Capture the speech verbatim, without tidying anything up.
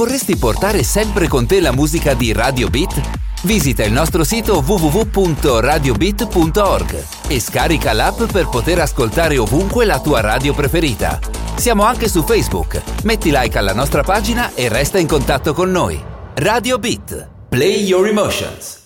Vorresti portare sempre con te la musica di Radio Beat? Visita il nostro sito w w w punto radio beat punto org e scarica l'app per poter ascoltare ovunque la tua radio preferita. Siamo anche su Facebook. Metti like alla nostra pagina e resta in contatto con noi. Radio Beat. Play your emotions.